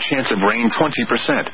Chance of rain 20%.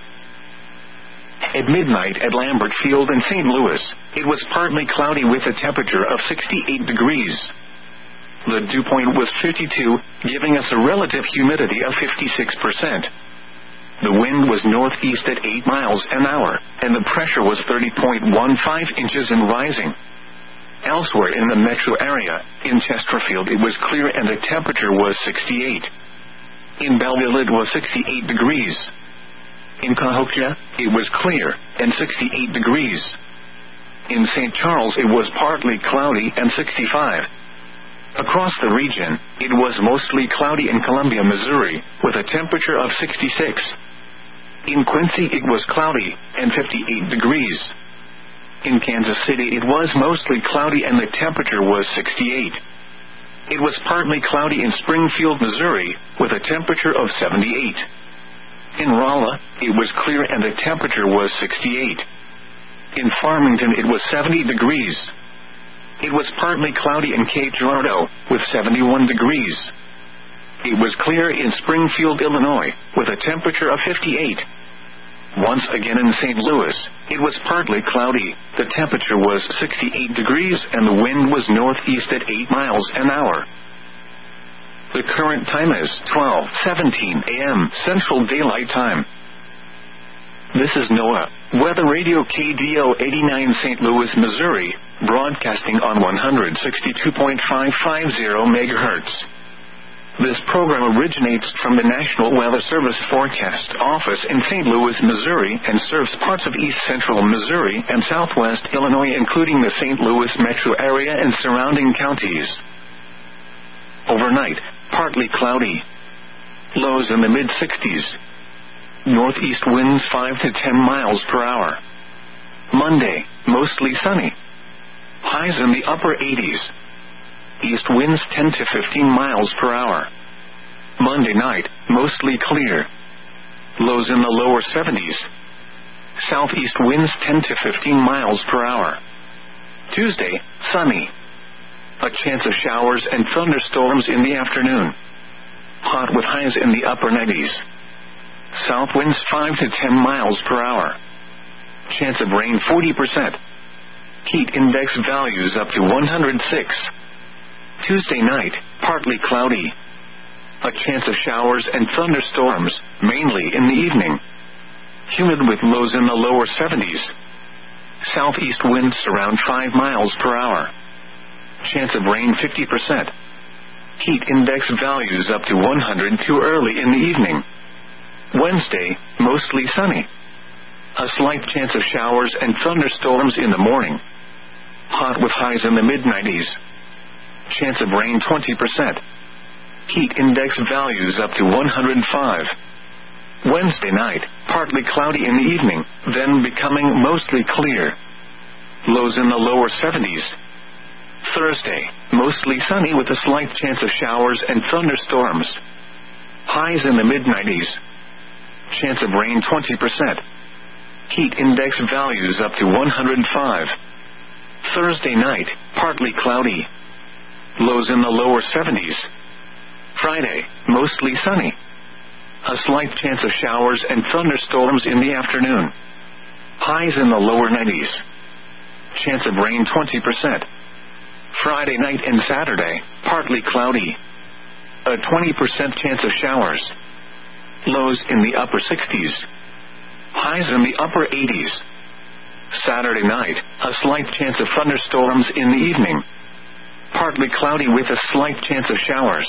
At midnight at Lambert Field in St. Louis, it was partly cloudy with a temperature of 68 degrees. The dew point was 52, giving us a relative humidity of 56%. The wind was northeast at 8 miles an hour, and the pressure was 30.15 inches and rising. Elsewhere in the metro area, in Chesterfield it was clear and the temperature was 68. In Belleville it was 68 degrees. In Cahokia, it was clear, and 68 degrees. In St. Charles it was partly cloudy and 65. Across the region, it was mostly cloudy in Columbia, Missouri, with a temperature of 66. In Quincy it was cloudy, and 58 degrees. In Kansas City it was mostly cloudy and the temperature was 68. It was partly cloudy in Springfield, Missouri, with a temperature of 78. In Rolla, it was clear and the temperature was 68. In Farmington it was 70 degrees. It was partly cloudy in Cape Girardeau, with 71 degrees. It was clear in Springfield, Illinois, with a temperature of 58. Once again in St. Louis, it was partly cloudy, the temperature was 68 degrees and the wind was northeast at 8 miles an hour. The current time is 12:17 a.m. Central Daylight Time. This is NOAA, Weather Radio KDO 89 St. Louis, Missouri, broadcasting on 162.550 MHz. This program originates from the National Weather Service Forecast Office in St. Louis, Missouri, and serves parts of east central Missouri and southwest Illinois, including the St. Louis metro area and surrounding counties. Overnight, partly cloudy. Lows in the mid-60s. Northeast winds 5 to 10 miles per hour. Monday, mostly sunny. Highs in the upper 80s. East winds 10 to 15 miles per hour. Monday night, mostly clear. Lows in the lower 70s. Southeast winds 10 to 15 miles per hour. Tuesday, sunny. A chance of showers and thunderstorms in the afternoon. Hot with highs in the upper 90s. South winds 5 to 10 miles per hour. Chance of rain 40%. Heat index values up to 106. Tuesday night, partly cloudy. A chance of showers and thunderstorms, mainly in the evening. Humid with lows in the lower 70s. Southeast winds around 5 miles per hour. Chance of rain 50%. Heat index values up to 102 early in the evening. Wednesday, mostly sunny. A slight chance of showers and thunderstorms in the morning. Hot with highs in the mid-90s. Chance of rain 20%. Heat index values up to 105. Wednesday night, partly cloudy in the evening, then becoming mostly clear. Lows in the lower 70s. Thursday, mostly sunny with a slight chance of showers and thunderstorms. Highs in the mid-90s. Chance of rain 20%. Heat index values up to 105. Thursday night, partly cloudy. Lows in the lower 70s. Friday, mostly sunny. A slight chance of showers and thunderstorms in the afternoon. Highs in the lower 90s. Chance of rain 20%. Friday night and Saturday, partly cloudy. A 20% chance of showers. Lows in the upper 60s. Highs in the upper 80s. Saturday night, a slight chance of thunderstorms in the evening. Partly cloudy with a slight chance of showers.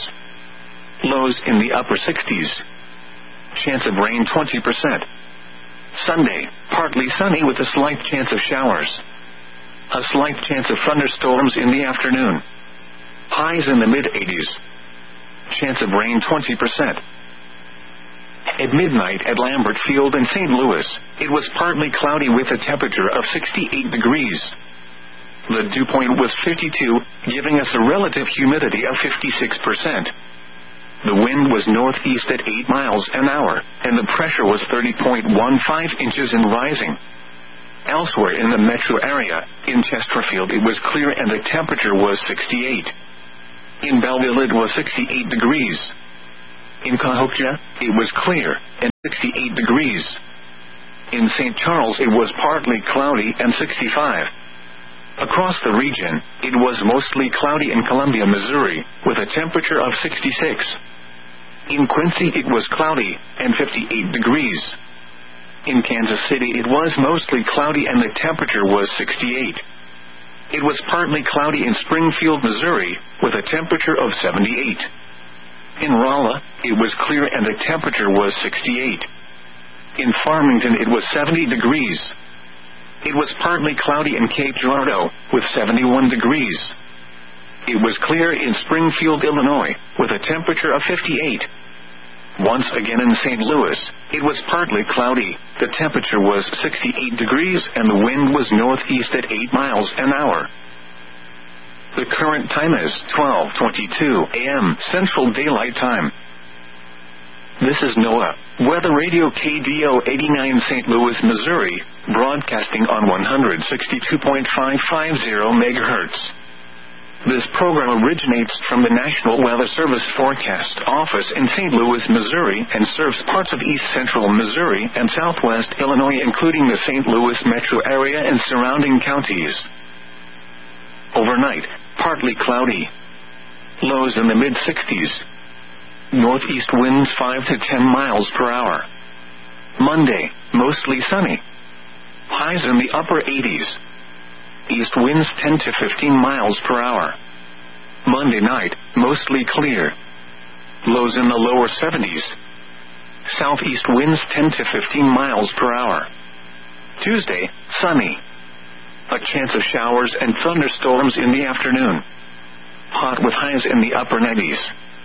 Lows in the upper 60s. Chance of rain 20%. Sunday, partly sunny with a slight chance of showers. A slight chance of thunderstorms in the afternoon. Highs in the mid-80s. Chance of rain 20%. At midnight at Lambert Field in St. Louis, it was partly cloudy with a temperature of 68 degrees. The dew point was 52, giving us a relative humidity of 56%. The wind was northeast at 8 miles an hour, and the pressure was 30.15 inches and rising. Elsewhere in the metro area, in Chesterfield it was clear and the temperature was 68. In Belleville it was 68 degrees. In Cahokia, it was clear, and 68 degrees. In St. Charles it was partly cloudy and 65. Across the region, it was mostly cloudy in Columbia, Missouri, with a temperature of 66. In Quincy it was cloudy, and 58 degrees. In Kansas City it was mostly cloudy and the temperature was 68. It was partly cloudy in Springfield, Missouri, with a temperature of 78. In Rolla, it was clear and the temperature was 68. In Farmington it was 70 degrees. It was partly cloudy in Cape Girardeau, with 71 degrees. It was clear in Springfield, Illinois, with a temperature of 58. Once again in St. Louis, it was partly cloudy, the temperature was 68 degrees and the wind was northeast at 8 miles an hour. The current time is 12:22 a.m. Central Daylight Time. This is NOAA, Weather Radio KDO 89 St. Louis, Missouri, broadcasting on 162.550 MHz. This program originates from the National Weather Service Forecast Office in St. Louis, Missouri, and serves parts of east central Missouri and southwest Illinois, including the St. Louis metro area and surrounding counties. Overnight, partly cloudy. Lows in the mid-60s. Northeast winds 5 to 10 miles per hour. Monday, mostly sunny. Highs in the upper 80s. East winds 10 to 15 miles per hour. Monday night, mostly clear. Lows in the lower 70s. Southeast winds 10 to 15 miles per hour. Tuesday, sunny. A chance of showers and thunderstorms in the afternoon. Hot with highs in the upper 90s.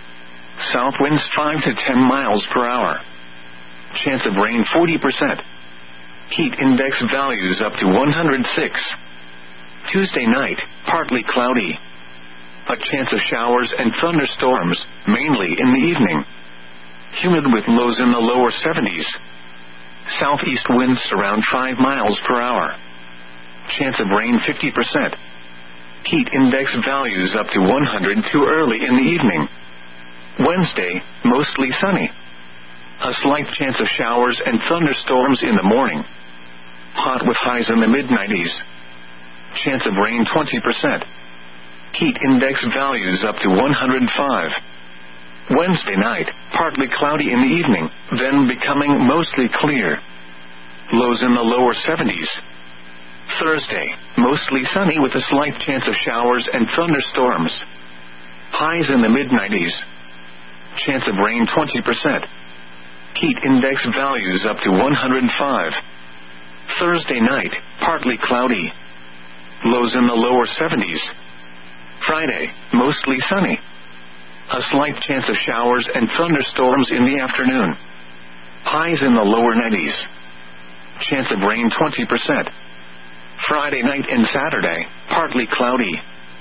South winds 5 to 10 miles per hour. Chance of rain 40%. Heat index values up to 106. Tuesday night, partly cloudy. A chance of showers and thunderstorms, mainly in the evening. Humid with lows in the lower 70s. Southeast winds around 5 miles per hour. Chance of rain 50%. Heat index values up to 102 early in the evening. Wednesday, mostly sunny. A slight chance of showers and thunderstorms in the morning. Hot with highs in the mid-90s. Chance of rain 20%. Heat index values up to 105. Wednesday night, partly cloudy in the evening, then becoming mostly clear. Lows in the lower 70s. Thursday, mostly sunny with a slight chance of showers and thunderstorms. Highs in the mid-90s. Chance of rain 20%. Heat index values up to 105. Thursday night, partly cloudy. Lows in the lower 70s. Friday, mostly sunny. A slight chance of showers and thunderstorms in the afternoon. Highs in the lower 90s. Chance of rain 20%. Friday night and Saturday, partly cloudy.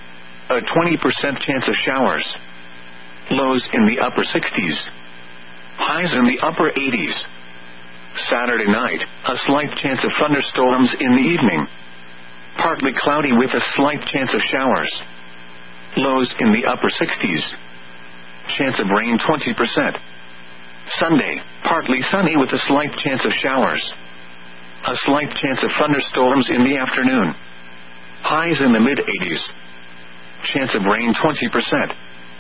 A 20% chance of showers. Lows in the upper 60s. Highs in the upper 80s. Saturday night, a slight chance of thunderstorms in the evening. Partly cloudy with a slight chance of showers. Lows in the upper 60s. Chance of rain 20%. Sunday, partly sunny with a slight chance of showers. A slight chance of thunderstorms in the afternoon. Highs in the mid-80s. Chance of rain 20%.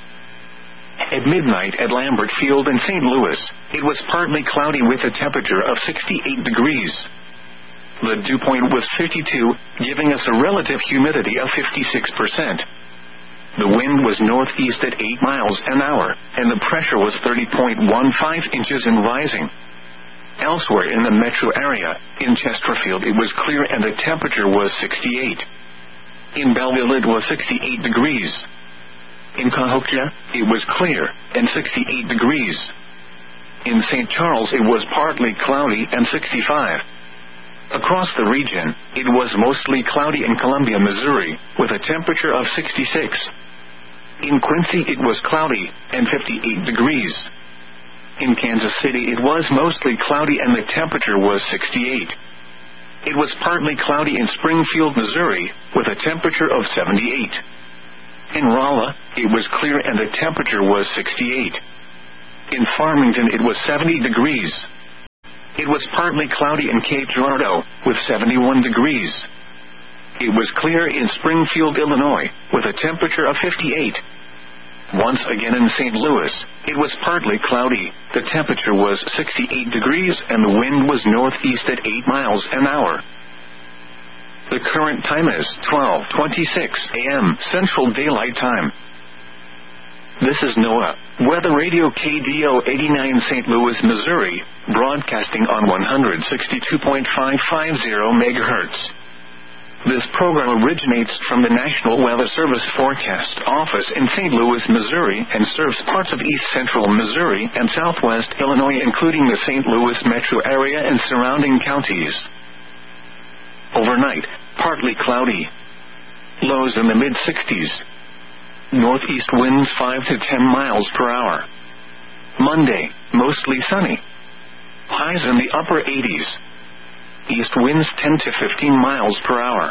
At midnight at Lambert Field in St. Louis, it was partly cloudy with a temperature of 68 degrees. The dew point was 52, giving us a relative humidity of 56%. The wind was northeast at 8 miles an hour, and the pressure was 30.15 inches and rising. Elsewhere in the metro area, in Chesterfield it was clear and the temperature was 68. In Belleville it was 68 degrees. In Cahokia, it was clear, and 68 degrees. In St. Charles it was partly cloudy and 65. Across the region, it was mostly cloudy in Columbia, Missouri, with a temperature of 66. In Quincy it was cloudy, and 58 degrees. In Kansas City it was mostly cloudy and the temperature was 68. It was partly cloudy in Springfield, Missouri, with a temperature of 78. In Rolla, it was clear and the temperature was 68. In Farmington it was 70 degrees. It was partly cloudy in Cape Girardeau, with 71 degrees. It was clear in Springfield, Illinois, with a temperature of 58. Once again in St. Louis, it was partly cloudy. The temperature was 68 degrees and the wind was northeast at 8 miles an hour. The current time is 12:26 a.m. Central Daylight Time. This is NOAA Weather Radio KDO 89 St. Louis, Missouri, broadcasting on 162.550 MHz. This program originates from the National Weather Service Forecast Office in St. Louis, Missouri, and serves parts of east central Missouri and southwest Illinois, including the St. Louis metro area and surrounding counties. Overnight, partly cloudy. Lows in the mid-60s. Northeast winds 5 to 10 miles per hour. Monday, mostly sunny. Highs in the upper 80s. East winds 10 to 15 miles per hour.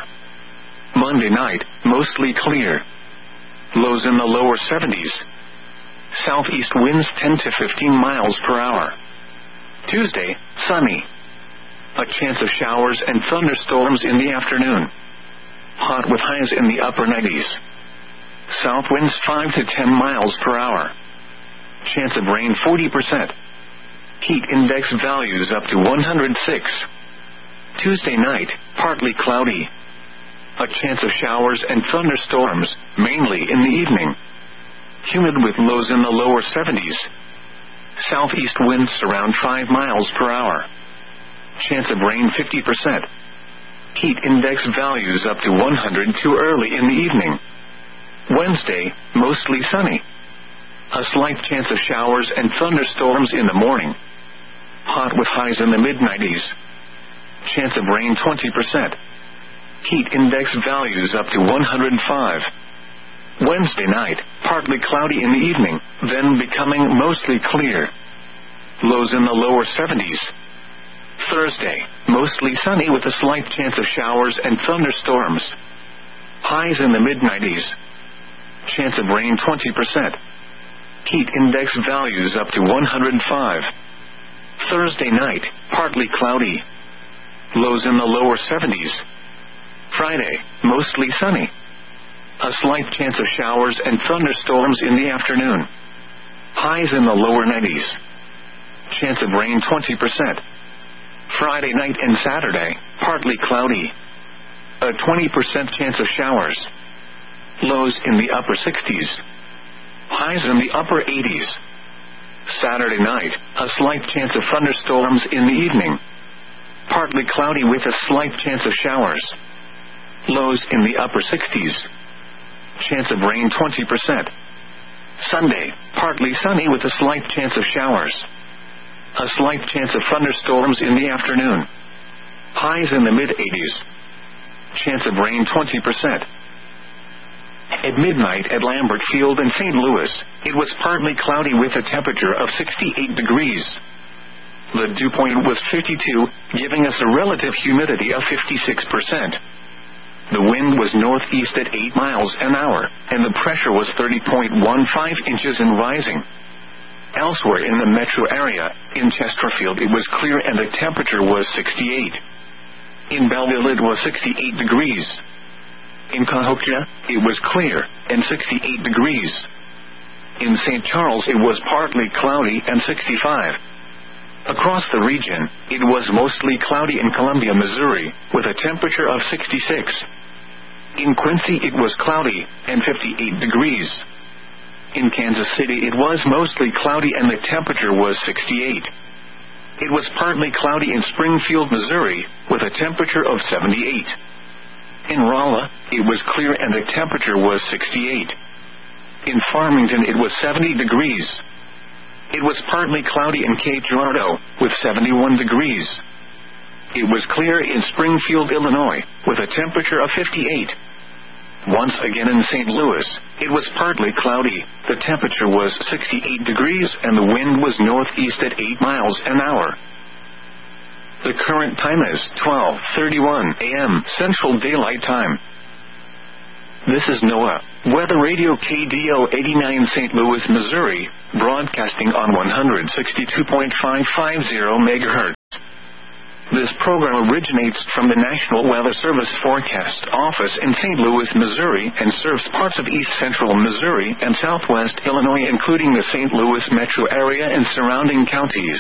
Monday night, mostly clear. Lows in the lower 70s. Southeast winds 10 to 15 miles per hour. Tuesday, sunny. A chance of showers and thunderstorms in the afternoon. Hot with highs in the upper 90s. South winds 5 to 10 miles per hour. Chance of rain 40%. Heat index values up to 106. Tuesday night, partly cloudy. A chance of showers and thunderstorms, mainly in the evening. Humid with lows in the lower 70s. Southeast winds around 5 miles per hour. Chance of rain 50%. Heat index values up to 102 early in the evening. Wednesday, mostly sunny. A slight chance of showers and thunderstorms in the morning. Hot with highs in the mid-90s. Chance of rain 20%. Heat index values up to 105. Wednesday night, partly cloudy in the evening, then becoming mostly clear. Lows in the lower 70s. Thursday, mostly sunny with a slight chance of showers and thunderstorms. Highs in the mid-90s. Chance of rain 20%. Heat index values up to 105. Thursday night, partly cloudy. Lows in the lower 70s. Friday, mostly sunny. A slight chance of showers and thunderstorms in the afternoon. Highs in the lower 90s. Chance of rain 20%. Friday night and Saturday, partly cloudy. A 20% chance of showers. Lows in the upper 60s. Highs in the upper 80s. Saturday night, a slight chance of thunderstorms in the evening. Partly cloudy with a slight chance of showers. Lows in the upper 60s. Chance of rain 20%. Sunday, partly sunny with a slight chance of showers. A slight chance of thunderstorms in the afternoon. Highs in the mid-80s. Chance of rain 20%. At midnight at Lambert Field in St. Louis, it was partly cloudy with a temperature of 68 degrees. The dew point was 52, giving us a relative humidity of 56%. The wind was northeast at 8 miles an hour, and the pressure was 30.15 inches and rising. Elsewhere in the metro area, in Chesterfield it was clear and the temperature was 68. In Belleville it was 68 degrees. In Cahokia, it was clear, and 68 degrees. In St. Charles it was partly cloudy and 65. Across the region, it was mostly cloudy in Columbia, Missouri, with a temperature of 66. In Quincy it was cloudy, and 58 degrees. In Kansas City it was mostly cloudy and the temperature was 68. It was partly cloudy in Springfield, Missouri, with a temperature of 78. In Rolla, it was clear and the temperature was 68. In Farmington it was 70 degrees. It was partly cloudy in Cape Girardeau, with 71 degrees. It was clear in Springfield, Illinois, with a temperature of 58. Once again in St. Louis, it was partly cloudy. The temperature was 68 degrees and the wind was northeast at 8 miles an hour. The current time is 12:31 a.m. Central Daylight Time. This is NOAA Weather Radio KDO 89 St. Louis, Missouri, broadcasting on 162.550 MHz. This program originates from the National Weather Service Forecast Office in St. Louis, Missouri, and serves parts of east central Missouri and southwest Illinois, including the St. Louis metro area and surrounding counties.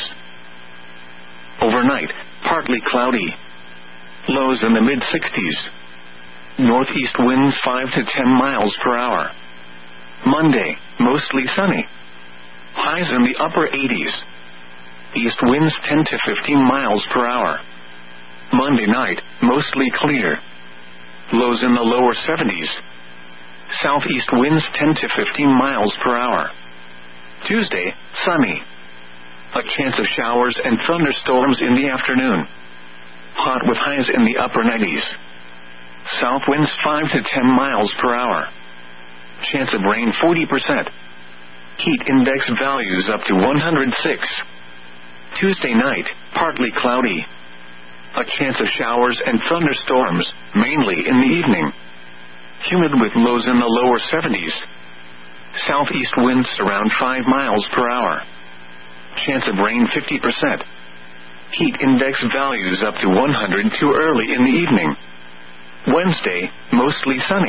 Overnight, partly cloudy. Lows in the mid-60s. Northeast winds 5 to 10 miles per hour. Monday, mostly sunny. Highs in the upper 80s. East winds 10 to 15 miles per hour. Monday night, mostly clear. Lows in the lower 70s. Southeast winds 10 to 15 miles per hour. Tuesday, sunny. A chance of showers and thunderstorms in the afternoon. Hot with highs in the upper 90s. South winds 5 to 10 miles per hour. Chance of rain 40%. Heat index values up to 106. Tuesday night, partly cloudy. A chance of showers and thunderstorms, mainly in the evening. Humid with lows in the lower 70s. Southeast winds around 5 miles per hour. Chance of rain 50%. Heat index values up to 102 early in the evening. Wednesday, mostly sunny.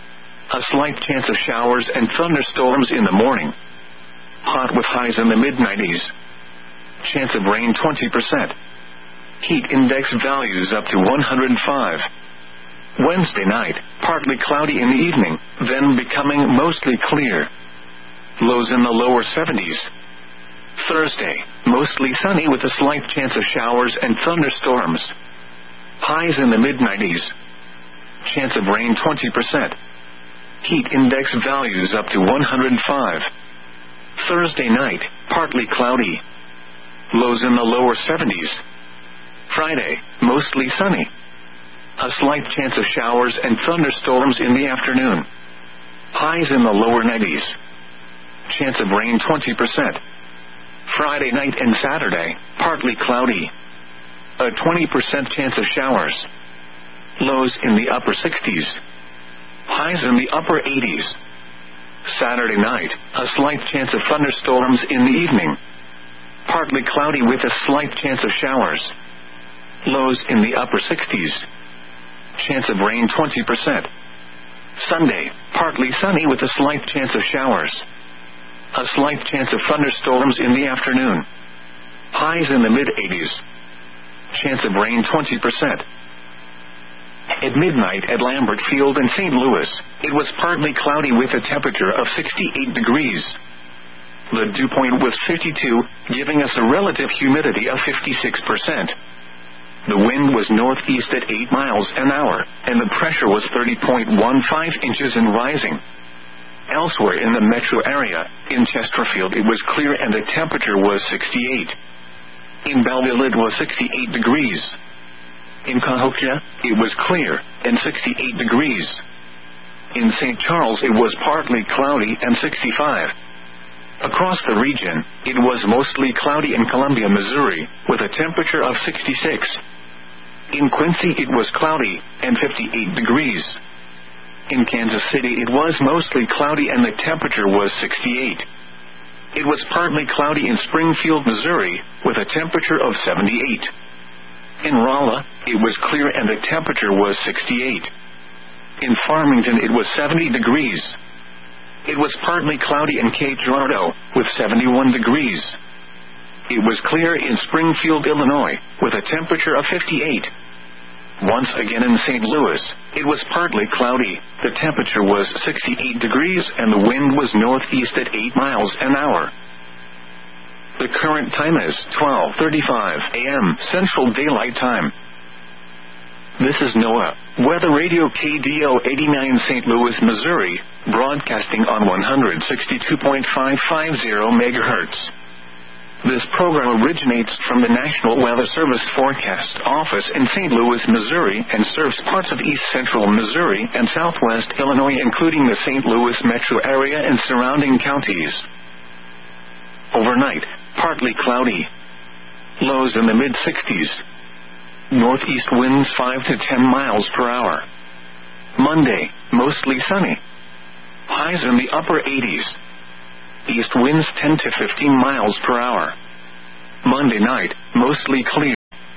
A slight chance of showers and thunderstorms in the morning. Hot with highs in the mid-90s. Chance of rain 20%. Heat index values up to 105. Wednesday night, partly cloudy in the evening, then becoming mostly clear. Lows in the lower 70s. Thursday, mostly sunny with a slight chance of showers and thunderstorms. Highs in the mid-90s. Chance of rain 20%. Heat index values up to 105. Thursday night, partly cloudy. Lows in the lower 70s. Friday, mostly sunny. A slight chance of showers and thunderstorms in the afternoon. Highs in the lower 90s. Chance of rain 20%. Friday night and Saturday, partly cloudy. A 20% chance of showers. Lows in the upper 60s. Highs in the upper 80s. Saturday night, a slight chance of thunderstorms in the evening. Partly cloudy with a slight chance of showers. Lows in the upper 60s. Chance of rain 20%. Sunday, partly sunny with a slight chance of showers. A slight chance of thunderstorms in the afternoon. Highs in the mid-80s. Chance of rain 20%. At midnight at Lambert Field in St. Louis, it was partly cloudy with a temperature of 68 degrees. The dew point was 52, giving us a relative humidity of 56%. The wind was northeast at 8 miles an hour, and the pressure was 30.15 inches and rising. Elsewhere in the metro area, in Chesterfield it was clear and the temperature was 68. In Belleville it was 68 degrees. In Cahokia, it was clear and 68 degrees. In St. Charles it was partly cloudy and 65. Across the region, it was mostly cloudy in Columbia, Missouri, with a temperature of 66. In Quincy it was cloudy and 58 degrees. In Kansas City it was mostly cloudy and the temperature was 68. It was partly cloudy in Springfield, Missouri, with a temperature of 78. In Rolla, it was clear and the temperature was 68. In Farmington it was 70 degrees. It was partly cloudy in Cape Girardeau, with 71 degrees. It was clear in Springfield, Illinois, with a temperature of 58. Once again in St. Louis, it was partly cloudy, the temperature was 68 degrees and the wind was northeast at 8 miles an hour. The current time is 12:35 a.m. Central Daylight Time. This is NOAA Weather Radio KDO 89 St. Louis, Missouri, broadcasting on 162.550 MHz. This program originates from the National Weather Service Forecast Office in St. Louis, Missouri, and serves parts of east central Missouri and southwest Illinois, including the St. Louis metro area and surrounding counties. Overnight, partly cloudy. Lows in the mid-60s. Northeast winds 5 to 10 miles per hour. Monday, mostly sunny. Highs in the upper 80s. East winds 10 to 15 miles per hour. Monday night, mostly clear.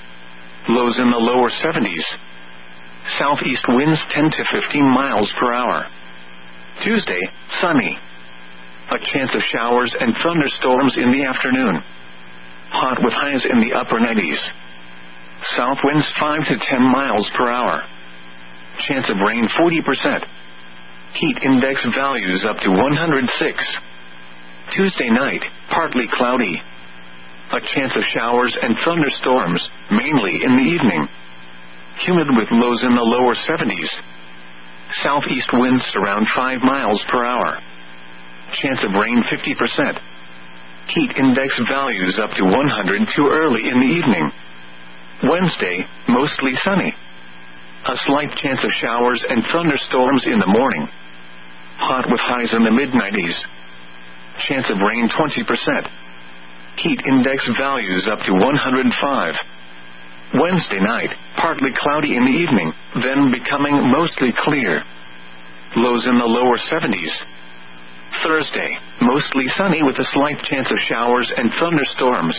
Lows in the lower 70s. Southeast winds 10 to 15 miles per hour. Tuesday, sunny. A chance of showers and thunderstorms in the afternoon. Hot with highs in the upper 90s. South winds 5 to 10 miles per hour. Chance of rain 40%. Heat index values up to 106. Tuesday night, partly cloudy. A chance of showers and thunderstorms, mainly in the evening. Humid with lows in the lower 70s. Southeast winds around 5 miles per hour. Chance of rain 50%. Heat index values up to 100 too early in the evening. Wednesday, mostly sunny. A slight chance of showers and thunderstorms in the morning. Hot with highs in the mid-90s. Chance of rain 20%. Heat index values up to 105. Wednesday night, partly cloudy in the evening, then becoming mostly clear. Lows in the lower 70s. Thursday, mostly sunny with a slight chance of showers and thunderstorms.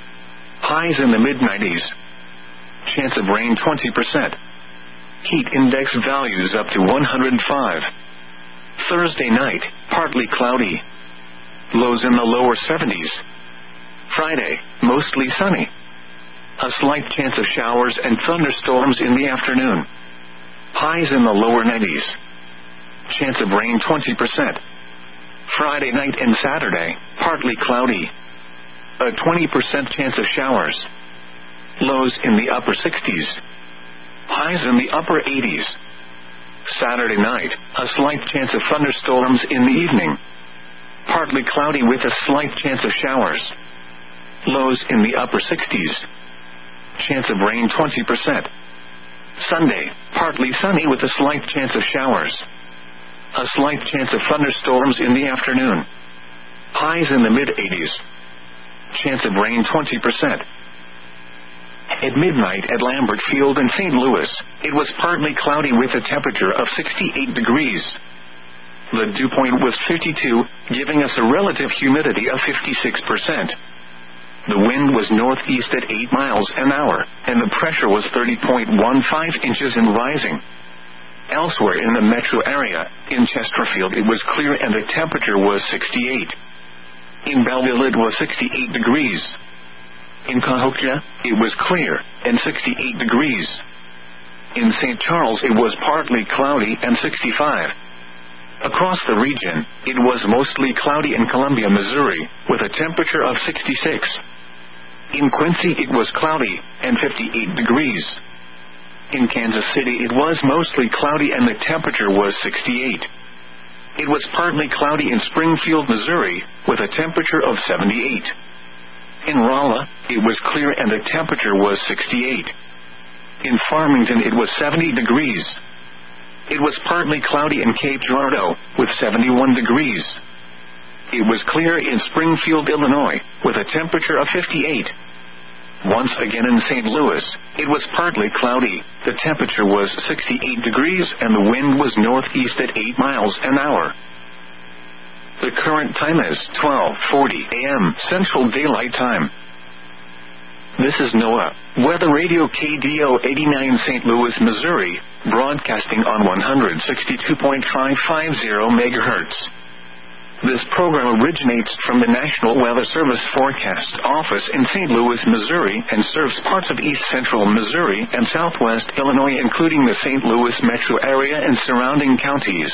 Highs in the mid-90s. Chance of rain 20%. Heat index values up to 105. Thursday night, partly cloudy. Lows in the lower 70s. Friday, mostly sunny. A slight chance of showers and thunderstorms in the afternoon. Highs in the lower 90s. Chance of rain 20%. Friday night and Saturday, partly cloudy. A 20% chance of showers. Lows in the upper 60s. Highs in the upper 80s. Saturday night, a slight chance of thunderstorms in the evening. Partly cloudy with a slight chance of showers. Lows in the upper 60s. Chance of rain 20%. Sunday, partly sunny with a slight chance of showers. A slight chance of thunderstorms in the afternoon. Highs in the mid-80s. Chance of rain 20%. At midnight at Lambert Field in St. Louis, it was partly cloudy with a temperature of 68 degrees. The dew point was 52, giving us a relative humidity of 56%. The wind was northeast at 8 miles an hour, and the pressure was 30.15 inches and rising. Elsewhere in the metro area, in Chesterfield it was clear and the temperature was 68. In Belleville it was 68 degrees. In Cahokia, it was clear, and 68 degrees. In St. Charles it was partly cloudy and 65. Across the region, it was mostly cloudy in Columbia, Missouri, with a temperature of 66. In Quincy it was cloudy, and 58 degrees. In Kansas City it was mostly cloudy and the temperature was 68. It was partly cloudy in Springfield, Missouri, with a temperature of 78. In Rolla, it was clear and the temperature was 68. In Farmington it was 70 degrees. It was partly cloudy in Cape Girardeau, with 71 degrees. It was clear in Springfield, Illinois, with a temperature of 58. Once again in St. Louis, it was partly cloudy, the temperature was 68 degrees and the wind was northeast at 8 miles an hour. The current time is 12:40 a.m. Central Daylight Time. This is NOAA, Weather Radio KDO 89 St. Louis, Missouri, broadcasting on 162.550 MHz. This program originates from the National Weather Service Forecast Office in St. Louis, Missouri, and serves parts of east central Missouri and southwest Illinois, including the St. Louis metro area and surrounding counties.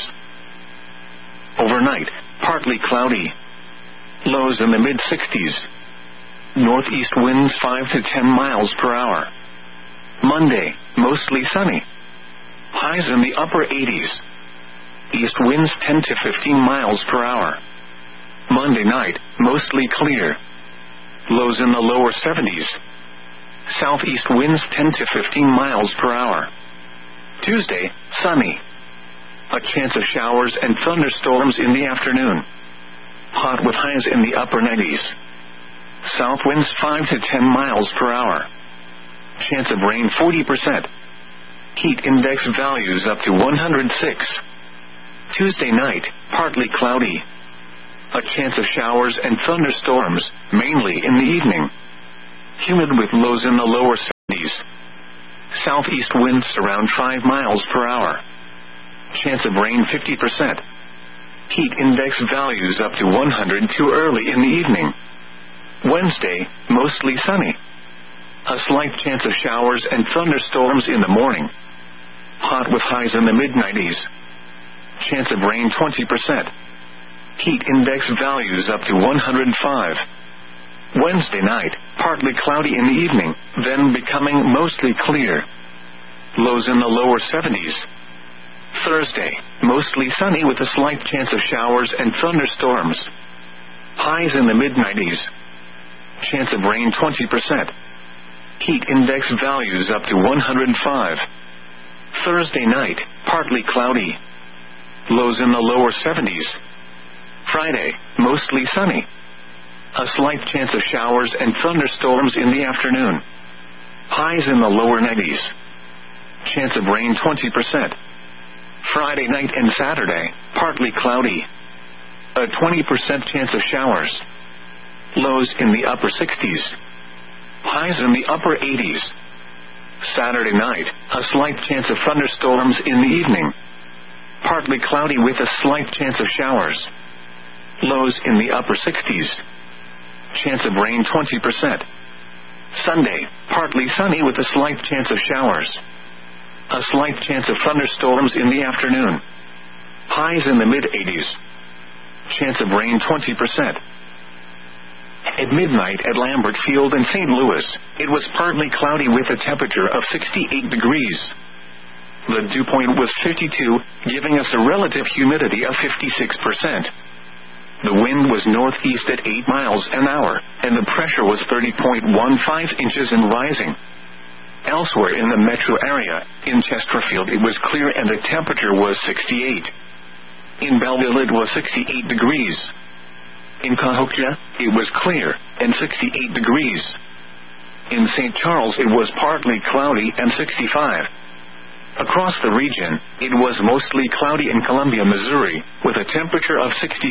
Overnight, partly cloudy. Lows in the mid-60s. Northeast winds 5 to 10 miles per hour. Monday, mostly sunny. Highs in the upper 80s. East winds 10 to 15 miles per hour. Monday night, mostly clear. Lows in the lower 70s. Southeast winds 10 to 15 miles per hour. Tuesday, sunny. A chance of showers and thunderstorms in the afternoon. Hot with highs in the upper 90s. South winds 5 to 10 miles per hour. Chance of rain 40%. Heat index values up to 106. Tuesday night, partly cloudy. A chance of showers and thunderstorms, mainly in the evening. Humid with lows in the lower 70s. Southeast winds around 5 miles per hour. Chance of rain 50%. Heat index values up to 100 too early in the evening. Wednesday, mostly sunny. A slight chance of showers and thunderstorms in the morning. Hot with highs in the mid-90s. Chance of rain 20%. Heat index values up to 105. Wednesday night, partly cloudy in the evening, then becoming mostly clear. Lows in the lower 70s. Thursday, mostly sunny with a slight chance of showers and thunderstorms. Highs in the mid-90s. Chance of rain 20%. Heat index values up to 105. Thursday night, partly cloudy. Lows in the lower 70s. Friday, mostly sunny. A slight chance of showers and thunderstorms in the afternoon. Highs in the lower 90s. Chance of rain 20%. Friday night and Saturday, partly cloudy. A 20% chance of showers. Lows in the upper 60s. Highs in the upper 80s. Saturday night, a slight chance of thunderstorms in the evening. Partly cloudy with a slight chance of showers. Lows in the upper 60s. Chance of rain 20%. Sunday, partly sunny with a slight chance of showers. A slight chance of thunderstorms in the afternoon. Highs in the mid-80s. Chance of rain 20%. At midnight at Lambert Field in St. Louis, it was partly cloudy with a temperature of 68 degrees. The dew point was 52, giving us a relative humidity of 56%. The wind was northeast at 8 miles an hour, and the pressure was 30.15 inches and rising. Elsewhere in the metro area, in Chesterfield it was clear and the temperature was 68. In Belleville it was 68 degrees. In Cahokia, it was clear, and 68 degrees. In St. Charles it was partly cloudy and 65. Across the region, it was mostly cloudy in Columbia, Missouri, with a temperature of 66.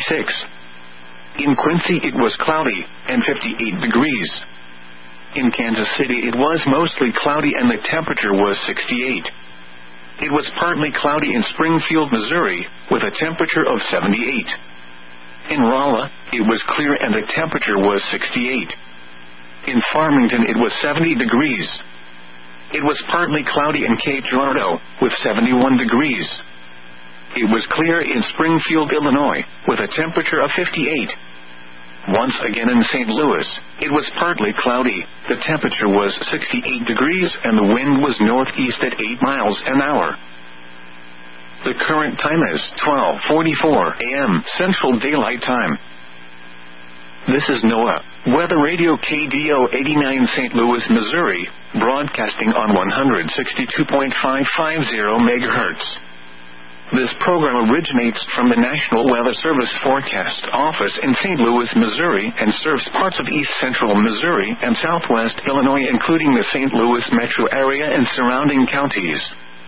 In Quincy it was cloudy, and 58 degrees. In Kansas City it was mostly cloudy and the temperature was 68. It was partly cloudy in Springfield, Missouri, with a temperature of 78. In Rolla, it was clear and the temperature was 68. In Farmington it was 70 degrees. It was partly cloudy in Cape Girardeau, with 71 degrees. It was clear in Springfield, Illinois, with a temperature of 58. Once again in St. Louis, it was partly cloudy, the temperature was 68 degrees and the wind was northeast at 8 miles an hour. The current time is 12:44 a.m. Central Daylight Time. This is NOAA, Weather Radio KDO 89 St. Louis, Missouri, broadcasting on 162.550 MHz. This program originates from the National Weather Service Forecast Office in St. Louis, Missouri, and serves parts of east central Missouri and southwest Illinois, including the St. Louis metro area and surrounding counties.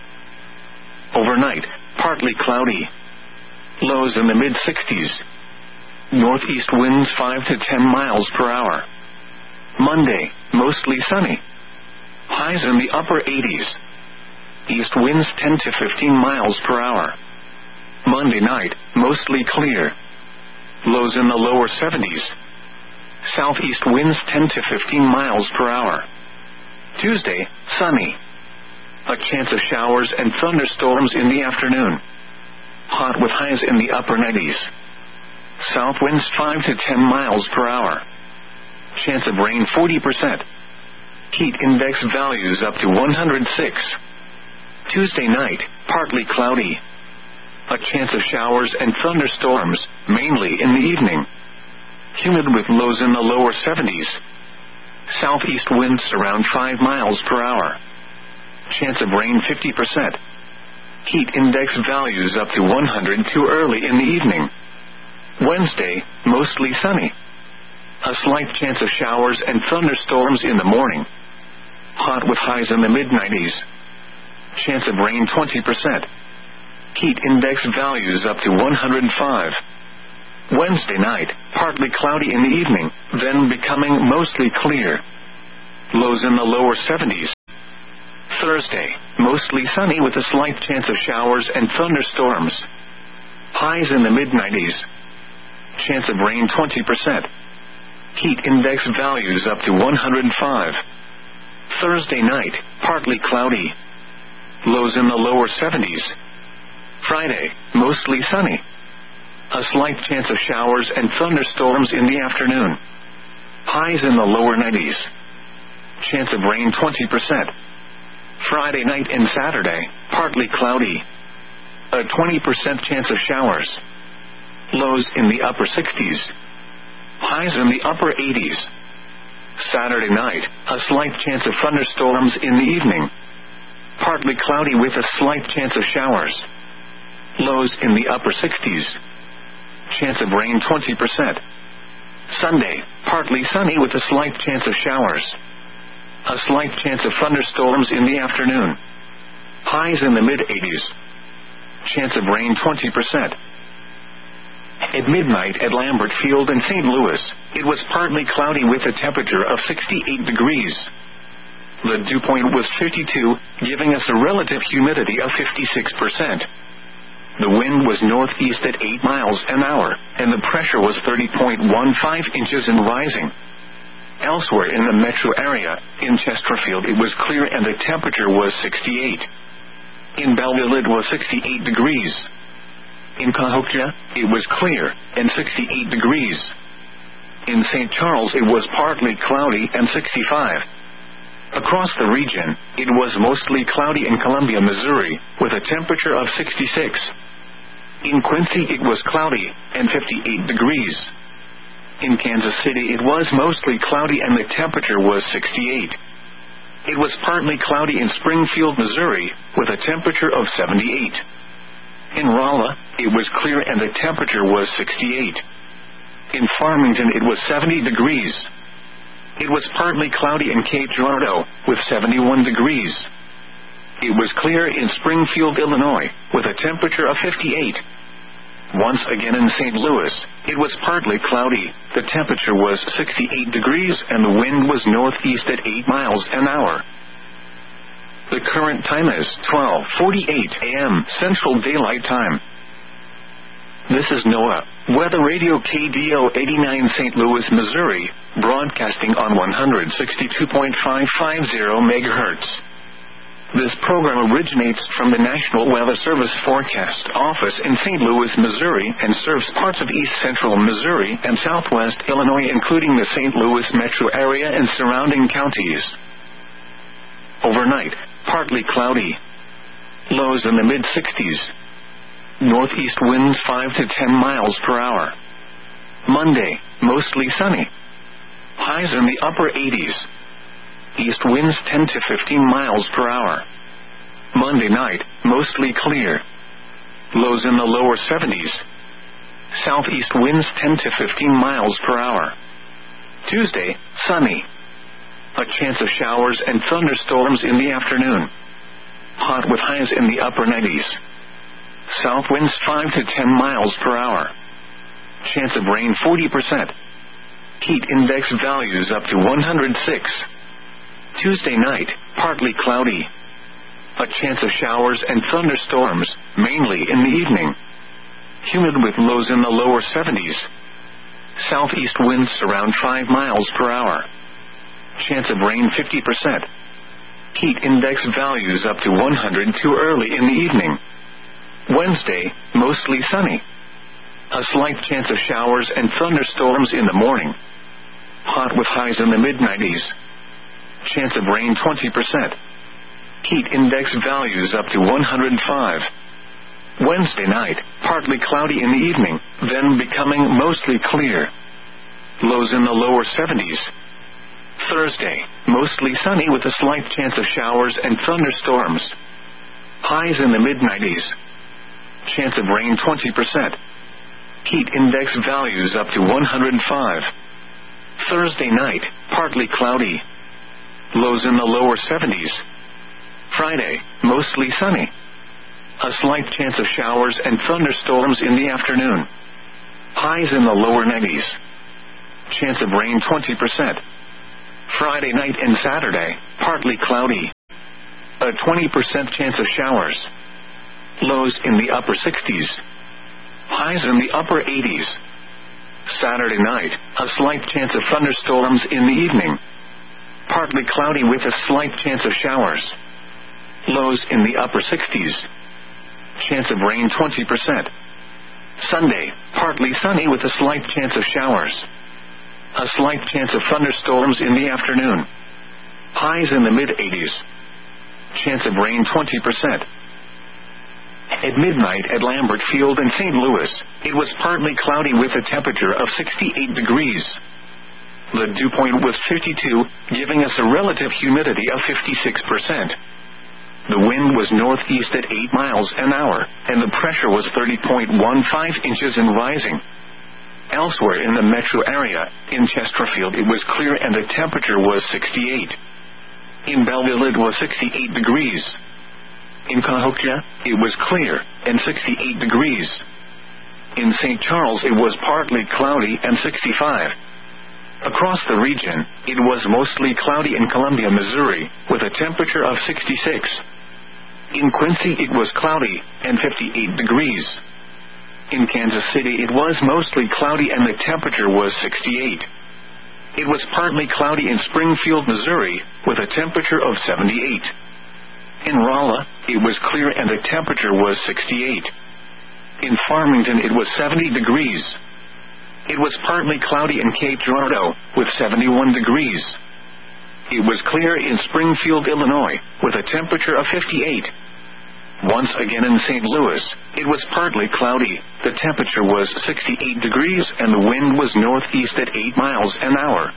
Overnight, partly cloudy. Lows in the mid-60s. Northeast winds 5 to 10 miles per hour. Monday, mostly sunny. Highs in the upper 80s. East winds 10 to 15 miles per hour. Monday night, mostly clear. Lows in the lower 70s. Southeast winds 10 to 15 miles per hour. Tuesday, sunny. A chance of showers and thunderstorms in the afternoon. Hot with highs in the upper 90s. South winds 5 to 10 miles per hour. Chance of rain 40%. Heat index values up to 106. Tuesday night, partly cloudy. A chance of showers and thunderstorms, mainly in the evening. Humid with lows in the lower 70s. Southeast winds around 5 miles per hour. Chance of rain 50%. Heat index values up to 100 too early in the evening. Wednesday, mostly sunny. A slight chance of showers and thunderstorms in the morning. Hot with highs in the mid-90s. Chance of rain 20%. Heat index values up to 105. Wednesday night, partly cloudy in the evening, then becoming mostly clear. Lows in the lower 70s. Thursday, mostly sunny with a slight chance of showers and thunderstorms. Highs in the mid-90s. Chance of rain 20%. Heat index values up to 105. Thursday night, partly cloudy. Lows in the lower 70s. Friday, mostly sunny. A slight chance of showers and thunderstorms in the afternoon. Highs in the lower 90s. Chance of rain 20%. Friday night and Saturday, partly cloudy. A 20% chance of showers. Lows in the upper 60s. Highs in the upper 80s. Saturday night, a slight chance of thunderstorms in the evening. Partly cloudy with a slight chance of showers. Lows in the upper 60s. Chance of rain 20%. Sunday, partly sunny with a slight chance of showers. A slight chance of thunderstorms in the afternoon. Highs in the mid-80s. Chance of rain 20%. At midnight at Lambert Field in St. Louis, it was partly cloudy with a temperature of 68 degrees. The dew point was 52, giving us a relative humidity of 56%. The wind was northeast at 8 miles an hour, and the pressure was 30.15 inches and rising. Elsewhere in the metro area, in Chesterfield it was clear and the temperature was 68. In Belleville it was 68 degrees. In Cahokia, it was clear, and 68 degrees. In St. Charles it was partly cloudy and 65. Across the region, it was mostly cloudy in Columbia, Missouri, with a temperature of 66. In Quincy it was cloudy, and 58 degrees. In Kansas City it was mostly cloudy and the temperature was 68. It was partly cloudy in Springfield, Missouri, with a temperature of 78. In Rolla, it was clear and the temperature was 68. In Farmington it was 70 degrees. It was partly cloudy in Cape Girardeau, with 71 degrees. It was clear in Springfield, Illinois, with a temperature of 58. Once again in St. Louis, it was partly cloudy, the temperature was 68 degrees and the wind was northeast at 8 miles an hour. The current time is 12:48 a.m. Central Daylight Time. This is NOAA, Weather Radio KDO 89 St. Louis, Missouri, broadcasting on 162.550 MHz. This program originates from the National Weather Service Forecast Office in St. Louis, Missouri, and serves parts of east central Missouri and southwest Illinois, including the St. Louis metro area and surrounding counties. Overnight, partly cloudy. Lows in the mid-60s. Northeast winds 5 to 10 miles per hour. Monday, mostly sunny. Highs in the upper 80s. East winds 10 to 15 miles per hour. Monday night, mostly clear. Lows in the lower 70s. Southeast winds 10 to 15 miles per hour. Tuesday, sunny. A chance of showers and thunderstorms in the afternoon. Hot with highs in the upper 90s. South winds 5 to 10 miles per hour. Chance of rain 40%. Heat index values up to 106. Tuesday night, partly cloudy. A chance of showers and thunderstorms, mainly in the evening. Humid with lows in the lower 70s. Southeast winds around 5 miles per hour. Chance of rain 50%. Heat index values up to 100 too early in the evening. Wednesday, mostly sunny. A slight chance of showers and thunderstorms in the morning. Hot with highs in the mid-90s. Chance of rain 20%. Heat index values up to 105. Wednesday night, partly cloudy in the evening, then becoming mostly clear. Lows in the lower 70s. Thursday, mostly sunny with a slight chance of showers and thunderstorms. Highs in the mid-90s. Chance of rain 20%. Heat index values up to 105. Thursday night, partly cloudy. Lows in the lower 70s. Friday, mostly sunny. A slight chance of showers and thunderstorms in the afternoon. Highs in the lower 90s. Chance of rain 20%. Friday night and Saturday, partly cloudy. A 20% chance of showers. Lows in the upper 60s. Highs in the upper 80s. Saturday night, a slight chance of thunderstorms in the evening. Partly cloudy with a slight chance of showers. Lows in the upper 60s. Chance of rain 20%. Sunday, partly sunny with a slight chance of showers. A slight chance of thunderstorms in the afternoon. Highs in the mid-80s. Chance of rain 20%. At midnight at Lambert Field in St. Louis, it was partly cloudy with a temperature of 68 degrees. The dew point was 52, giving us a relative humidity of 56%. The wind was northeast at 8 miles an hour, and the pressure was 30.15 inches and rising. Elsewhere in the metro area, in Chesterfield it was clear and the temperature was 68. In Belleville it was 68 degrees. In Cahokia, it was clear, and 68 degrees. In St. Charles it was partly cloudy and 65. Across the region, it was mostly cloudy in Columbia, Missouri, with a temperature of 66. In Quincy it was cloudy, and 58 degrees. In Kansas City it was mostly cloudy and the temperature was 68. It was partly cloudy in Springfield, Missouri, with a temperature of 78. In Rolla, it was clear and the temperature was 68. In Farmington it was 70 degrees. It was partly cloudy in Cape Girardeau, with 71 degrees. It was clear in Springfield, Illinois, with a temperature of 58. Once again in St. Louis, it was partly cloudy, the temperature was 68 degrees and the wind was northeast at 8 miles an hour.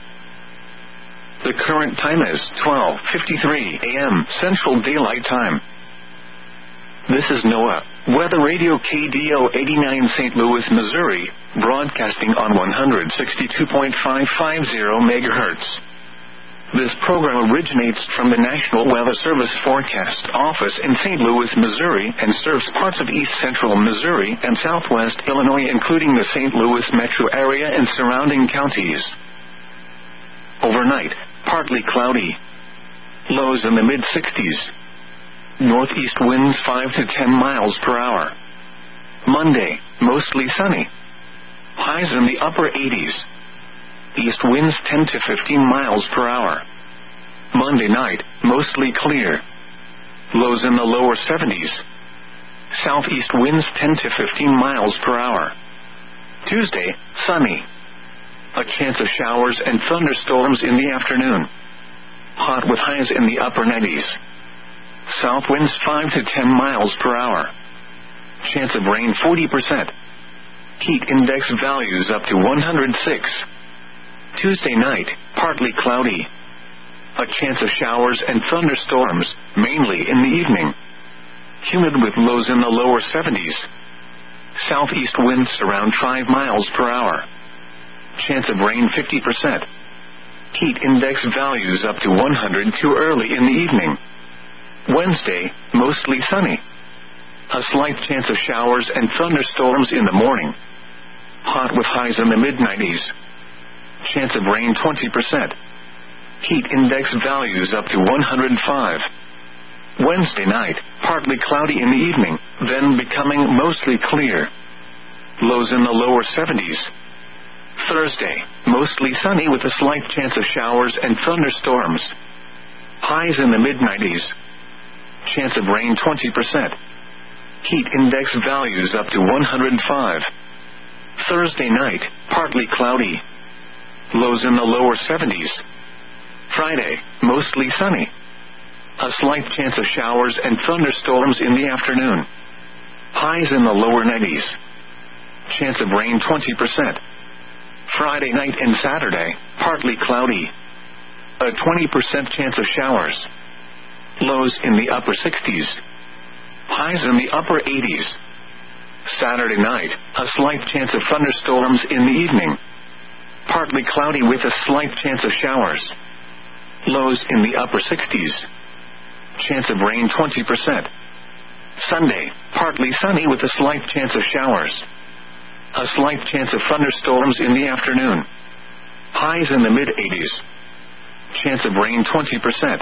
The current time is 12:53 a.m. Central Daylight Time. This is NOAA, Weather Radio KDO 89 St. Louis, Missouri, broadcasting on 162.550 MHz. This program originates from the National Weather Service Forecast Office in St. Louis, Missouri, and serves parts of east central Missouri and southwest Illinois, including the St. Louis metro area and surrounding counties. Overnight, partly cloudy. Lows in the mid-60s. Northeast winds 5 to 10 miles per hour. Monday, mostly sunny. Highs in the upper 80s. East winds 10 to 15 miles per hour. Monday night, mostly clear. Lows in the lower 70s. Southeast winds 10 to 15 miles per hour. Tuesday, sunny. A chance of showers and thunderstorms in the afternoon. Hot with highs in the upper 90s. South winds 5 to 10 miles per hour. Chance of rain 40%. Heat index values up to 106. Tuesday night, partly cloudy. A chance of showers and thunderstorms, mainly in the evening. Humid with lows in the lower 70s. Southeast winds around 5 miles per hour. Chance of rain 50%. Heat index values up to 102 early in the evening. Wednesday, mostly sunny. A slight chance of showers and thunderstorms in the morning. Hot with highs in the mid-90s. Chance of rain 20%. Heat index values up to 105. Wednesday night, partly cloudy in the evening, then becoming mostly clear. Lows in the lower 70s. Thursday, mostly sunny with a slight chance of showers and thunderstorms. Highs in the mid-90s. Chance of rain 20%. Heat index values up to 105. Thursday night, partly cloudy. Lows in the lower 70s. Friday, mostly sunny. A slight chance of showers and thunderstorms in the afternoon. Highs in the lower 90s. Chance of rain 20%. Friday night and Saturday, partly cloudy. A 20% chance of showers. Lows in the upper 60s. Highs in the upper 80s. Saturday night, a slight chance of thunderstorms in the evening. Partly cloudy with a slight chance of showers. Lows in the upper 60s. chance of rain 20%. Sunday, partly sunny with a slight chance of showers. A slight chance of thunderstorms in the afternoon. Highs in the mid-80s. Chance of rain 20%.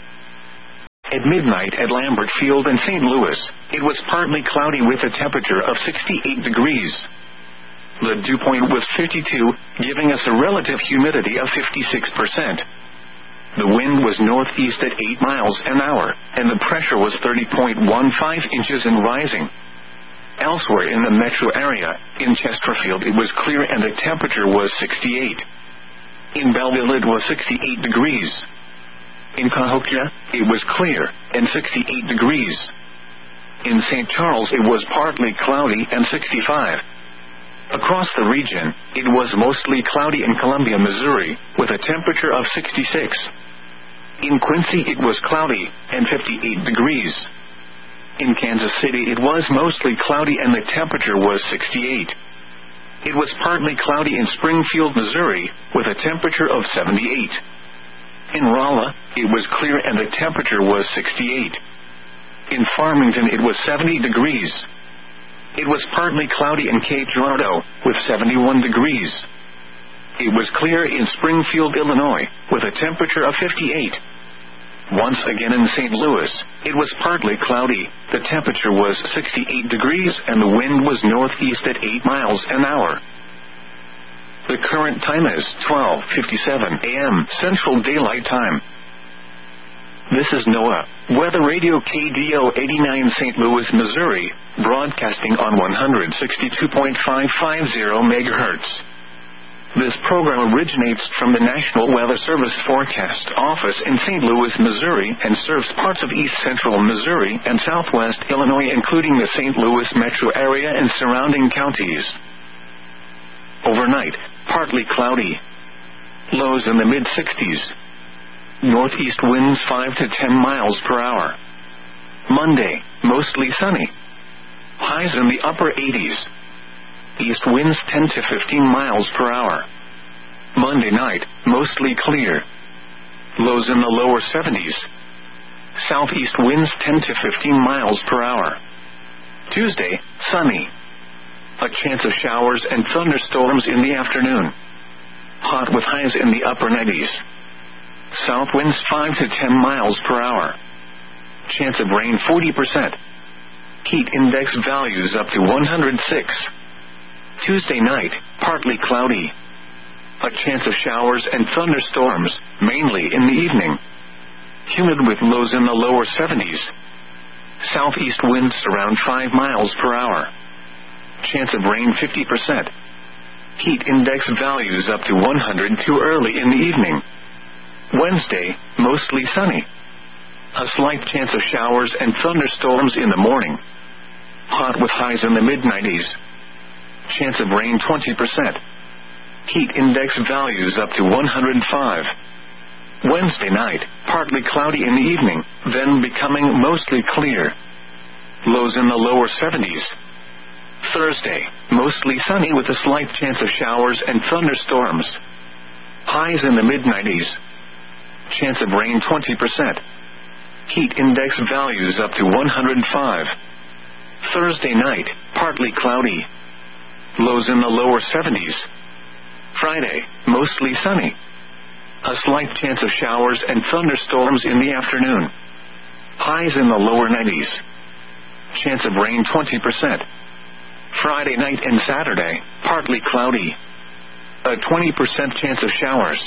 At midnight at Lambert Field in St. Louis, it was partly cloudy with a temperature of 68 degrees. The dew point was 52, giving us a relative humidity of 56%. The wind was northeast at 8 miles an hour, and the pressure was 30.15 inches and rising. Elsewhere in the metro area, in Chesterfield it was clear and the temperature was 68. In Belleville it was 68 degrees. In Cahokia, it was clear, and 68 degrees. In St. Charles it was partly cloudy and 65. Across the region, it was mostly cloudy in Columbia, Missouri, with a temperature of 66. In Quincy it was cloudy, and 58 degrees. In Kansas City it was mostly cloudy and the temperature was 68. It was partly cloudy in Springfield, Missouri, with a temperature of 78. In Rolla, it was clear and the temperature was 68. In Farmington it was 70 degrees. It was partly cloudy in Cape Girardeau, with 71 degrees. It was clear in Springfield, Illinois, with a temperature of 58. Once again in St. Louis, it was partly cloudy, the temperature was 68 degrees and the wind was northeast at 8 miles an hour. The current time is 12:57 a.m. Central Daylight Time. This is NOAA Weather Radio KDO 89 St. Louis, Missouri, broadcasting on 162.550 MHz. This program originates from the National Weather Service Forecast Office in St. Louis, Missouri, and serves parts of east central Missouri and southwest Illinois, including the St. Louis metro area and surrounding counties. Overnight, partly cloudy. Lows in the mid-60s. Northeast winds 5 to 10 miles per hour. Monday, mostly sunny. Highs in the upper 80s. East winds 10 to 15 miles per hour. Monday night, mostly clear. Lows in the lower 70s. Southeast winds 10 to 15 miles per hour. Tuesday, sunny. A chance of showers and thunderstorms in the afternoon. Hot with highs in the upper 90s. South winds 5 to 10 miles per hour. Chance of rain 40%. Heat index values up to 106. Tuesday night, partly cloudy. A chance of showers and thunderstorms, mainly in the evening. Humid with lows in the lower 70s. Southeast winds around 5 miles per hour. Chance of rain 50%. Heat index values up to 102 early in the evening. Wednesday, mostly sunny. A slight chance of showers and thunderstorms in the morning. Hot with highs in the mid-90s. Chance of rain 20%. Heat index values up to 105. Wednesday night, partly cloudy in the evening, then becoming mostly clear. Lows in the lower 70s. Thursday, mostly sunny with a slight chance of showers and thunderstorms. Highs in the mid-90s. Chance of rain 20%. Heat index values up to 105. Thursday night, partly cloudy. Lows in the lower 70s. Friday, mostly sunny. A slight chance of showers and thunderstorms in the afternoon. Highs in the lower 90s. Chance of rain 20%. Friday night and Saturday, partly cloudy. A 20% chance of showers.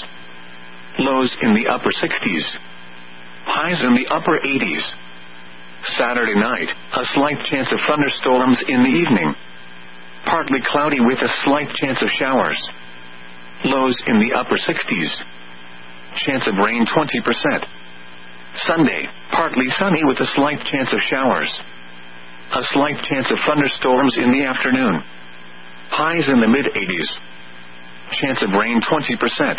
Lows in the upper 60s. Highs in the upper 80s. Saturday night, a slight chance of thunderstorms in the evening. Partly cloudy with a slight chance of showers. Lows in the upper 60s. Chance of rain 20%. Sunday, partly sunny with a slight chance of showers. A slight chance of thunderstorms in the afternoon. Highs in the mid-80s. Chance of rain 20%.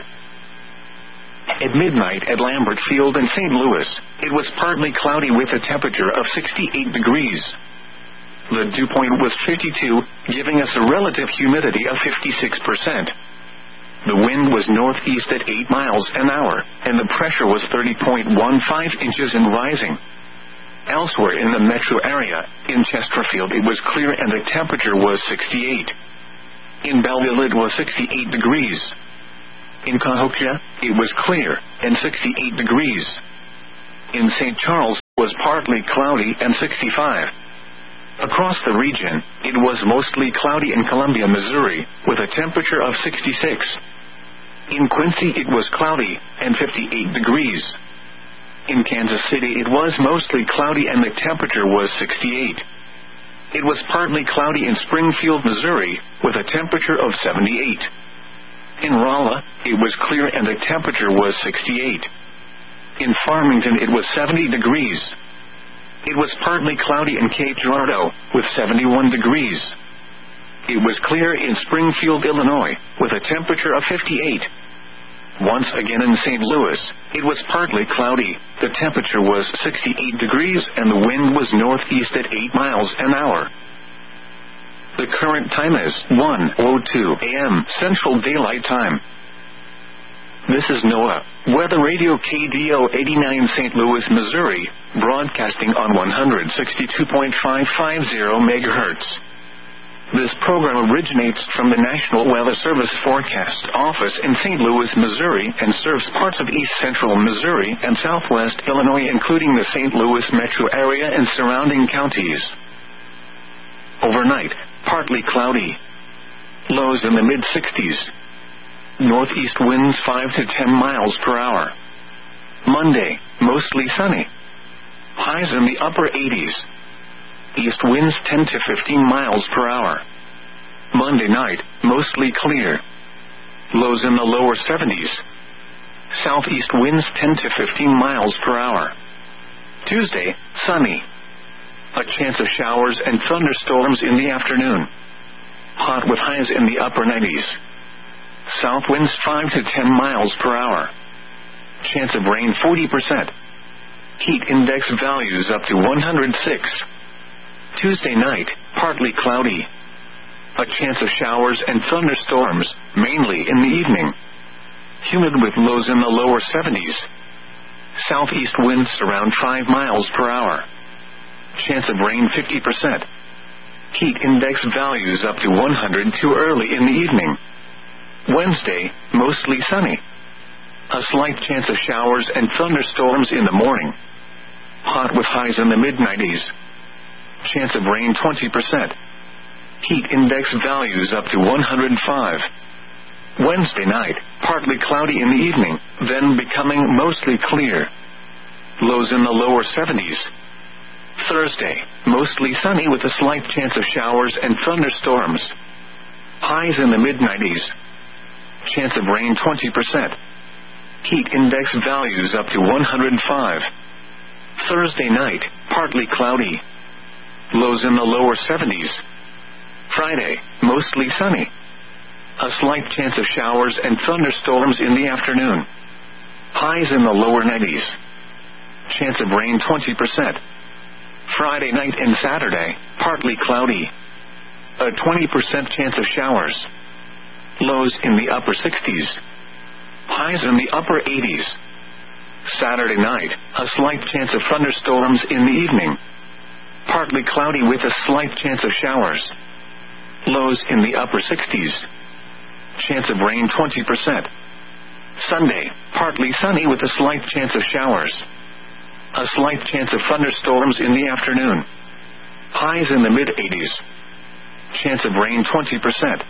At midnight at Lambert Field in St. Louis, it was partly cloudy with a temperature of 68 degrees. The dew point was 52, giving us a relative humidity of 56%. The wind was northeast at 8 miles an hour, and the pressure was 30.15 inches and rising. Elsewhere in the metro area, in Chesterfield it was clear and the temperature was 68. In Belleville it was 68 degrees. In Cahokia, it was clear, and 68 degrees. In St. Charles, it was partly cloudy and 65. Across the region, it was mostly cloudy in Columbia, Missouri, with a temperature of 66. In Quincy it was cloudy, and 58 degrees. In Kansas City it was mostly cloudy and the temperature was 68. It was partly cloudy in Springfield, Missouri, with a temperature of 78. In Rolla, it was clear and the temperature was 68. In Farmington it was 70 degrees. It was partly cloudy in Cape Girardeau, with 71 degrees. It was clear in Springfield, Illinois, with a temperature of 58. Once again in St. Louis, it was partly cloudy, the temperature was 68 degrees and the wind was northeast at 8 miles an hour. The current time is 1:02 a.m. Central Daylight Time. This is NOAA, Weather Radio KDO 89 St. Louis, Missouri, broadcasting on 162.550 MHz. This program originates from the National Weather Service Forecast Office in St. Louis, Missouri, and serves parts of east central Missouri and southwest Illinois, including the St. Louis metro area and surrounding counties. Overnight, partly cloudy. Lows in the mid-60s. Northeast winds 5 to 10 miles per hour. Monday, mostly sunny. Highs in the upper 80s. East winds 10 to 15 miles per hour. Monday night, mostly clear. Lows in the lower 70s. Southeast winds 10 to 15 miles per hour. Tuesday, sunny. A chance of showers and thunderstorms in the afternoon. Hot with highs in the upper 90s. South winds 5 to 10 miles per hour. Chance of rain 40%. Heat index values up to 106. Tuesday night, partly cloudy. A chance of showers and thunderstorms, mainly in the evening. Humid with lows in the lower 70s. Southeast winds around 5 miles per hour. Chance of rain 50%. Heat index values up to 102 early in the evening. Wednesday, mostly sunny. A slight chance of showers and thunderstorms in the morning. Hot with highs in the mid-90s. Chance of rain 20%. Heat index values up to 105. Wednesday night, partly cloudy in the evening, then becoming mostly clear. Lows in the lower 70s. Thursday, mostly sunny with a slight chance of showers and thunderstorms. Highs in the mid-90s. Chance of rain 20%. Heat index values up to 105. Thursday night, partly cloudy. Lows in the lower 70s. Friday, mostly sunny. A slight chance of showers and thunderstorms in the afternoon. Highs in the lower 90s. Chance of rain 20%. Friday night and Saturday, partly cloudy. A 20% chance of showers. Lows in the upper 60s. Highs in the upper 80s. Saturday night, a slight chance of thunderstorms in the evening. Partly cloudy with a slight chance of showers. Lows in the upper 60s. Chance of rain 20%. Sunday, partly sunny with a slight chance of showers. A slight chance of thunderstorms in the afternoon. Highs in the mid-80s. Chance of rain 20%.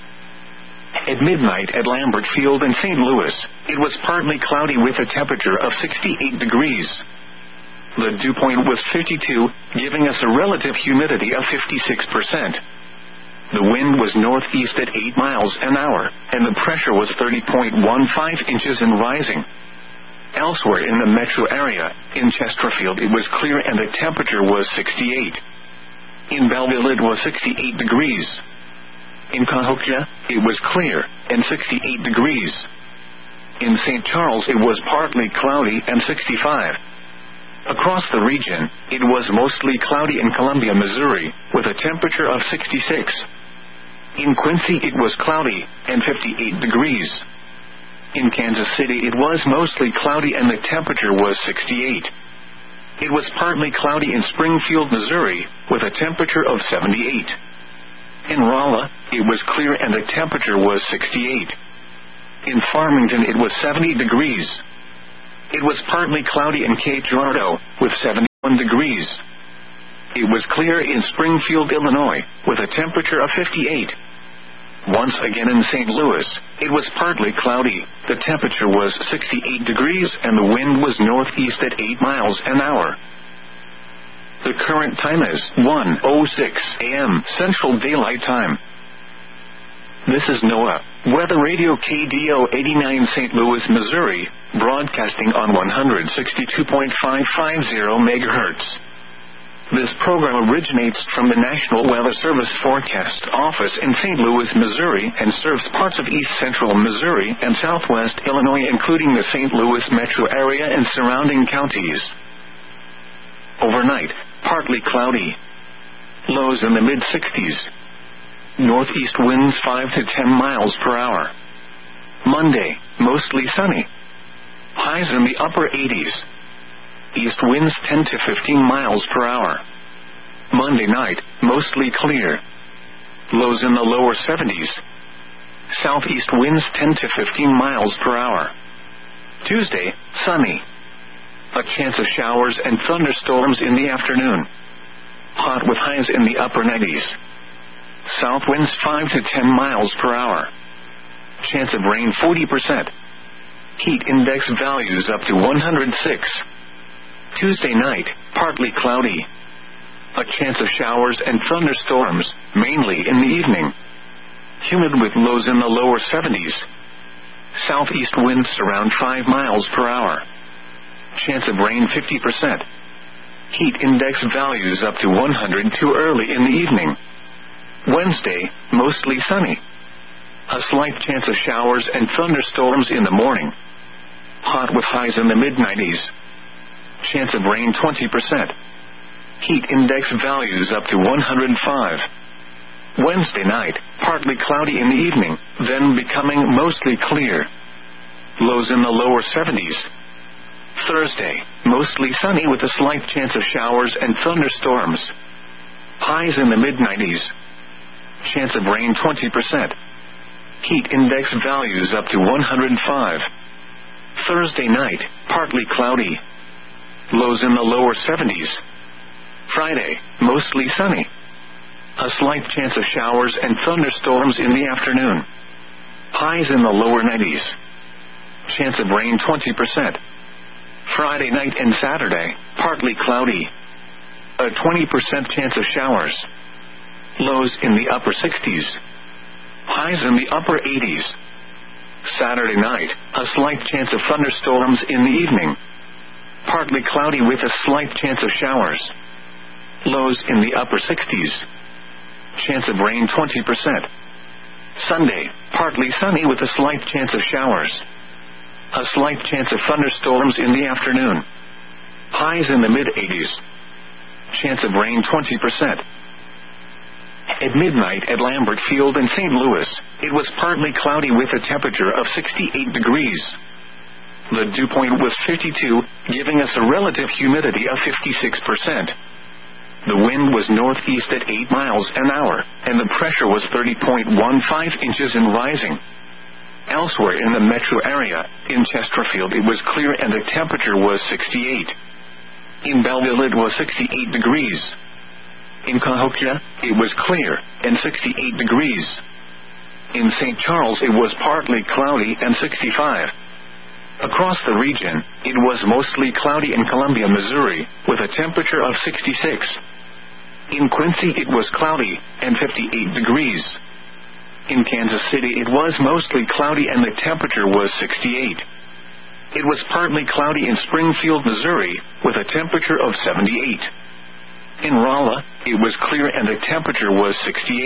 At midnight at Lambert Field in St. Louis, it was partly cloudy with a temperature of 68 degrees. The dew point was 52, giving us a relative humidity of 56%. The wind was northeast at 8 miles an hour, and the pressure was 30.15 inches and rising. Elsewhere in the metro area, in Chesterfield it was clear and the temperature was 68. In Belleville it was 68 degrees. In Cahokia, it was clear, and 68 degrees. In St. Charles it was partly cloudy and 65. Across the region, it was mostly cloudy in Columbia, Missouri, with a temperature of 66. In Quincy it was cloudy, and 58 degrees. In Kansas City it was mostly cloudy and the temperature was 68. it was partly cloudy in Springfield, Missouri, with a temperature of 78. In Rolla, it was clear and the temperature was 68. In Farmington, it was 70 degrees. It was partly cloudy in Cape Girardeau, with 71 degrees. It was clear in Springfield, Illinois, with a temperature of 58. Once again in St. Louis, it was partly cloudy, the temperature was 68 degrees and the wind was northeast at 8 miles an hour. The current time is 1:06 a.m. Central Daylight Time. This is NOAA Weather Radio KDO 89 St. Louis, Missouri, broadcasting on 162.550 MHz. This program originates from the National Weather Service Forecast Office in St. Louis, Missouri, and serves parts of east central Missouri and southwest Illinois, including the St. Louis metro area and surrounding counties. Overnight, partly cloudy. Lows in the mid-60s. Northeast winds 5 to 10 miles per hour. Monday, mostly sunny. Highs in the upper 80s. East winds 10 to 15 miles per hour. Monday night, mostly clear. Lows in the lower 70s. Southeast winds 10 to 15 miles per hour. Tuesday, sunny. A chance of showers and thunderstorms in the afternoon. Hot with highs in the upper 90s. South winds 5 to 10 miles per hour. Chance of rain 40%. Heat index values up to 106. Tuesday night, partly cloudy. A chance of showers and thunderstorms, mainly in the evening. Humid with lows in the lower 70s. Southeast winds around 5 miles per hour. Chance of rain 50%. Heat index values up to 102 early in the evening. Wednesday, mostly sunny. A slight chance of showers and thunderstorms in the morning. Hot with highs in the mid-90s. Chance of rain 20%. Heat index values up to 105. Wednesday night, partly cloudy in the evening, then becoming mostly clear. Lows in the lower 70s. Thursday, mostly sunny with a slight chance of showers and thunderstorms. Highs in the mid-90s. Chance of rain 20%. Heat index values up to 105. Thursday night, partly cloudy. Lows in the lower 70s. Friday, mostly sunny. A slight chance of showers and thunderstorms in the afternoon. Highs in the lower 90s. Chance of rain 20%. Friday night and Saturday, partly cloudy. A 20% chance of showers. Lows in the upper 60s. Highs in the upper 80s. Saturday night, a slight chance of thunderstorms in the evening. Partly cloudy with a slight chance of showers. Lows in the upper 60s. Chance of rain 20%. Sunday, partly sunny with a slight chance of showers. A slight chance of thunderstorms in the afternoon. Highs in the mid-80s. Chance of rain 20%. At midnight at Lambert Field in St. Louis, it was partly cloudy with a temperature of 68 degrees. The dew point was 52, giving us a relative humidity of 56%. The wind was northeast at 8 miles an hour, and the pressure was 30.15 inches and rising. Elsewhere in the metro area, in Chesterfield it was clear and the temperature was 68. In Belleville it was 68 degrees. In Cahokia, it was clear, and 68 degrees. In St. Charles it was partly cloudy and 65. Across the region, it was mostly cloudy in Columbia, Missouri, with a temperature of 66. In Quincy it was cloudy, and 58 degrees. In Kansas City it was mostly cloudy and the temperature was 68. It was partly cloudy in Springfield, Missouri, with a temperature of 78. In Rolla, it was clear and the temperature was